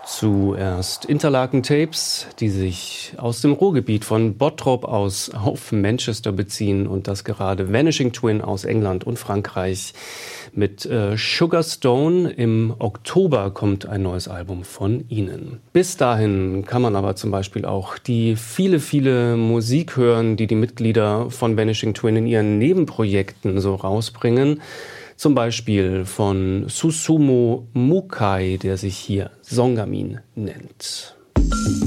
Zuerst Interlaken Tapes, die sich aus dem Ruhrgebiet von Bottrop aus auf Manchester beziehen und das gerade Vanishing Twin aus England und Frankreich mit Sugar Stone. Im Oktober kommt ein neues Album von ihnen. Bis dahin kann man aber zum Beispiel auch die viele Musik hören, die die Mitglieder von Vanishing Twin in ihren Nebenprojekten so rausbringen. Zum Beispiel von Susumu Mukai, der sich hier Songamin nennt.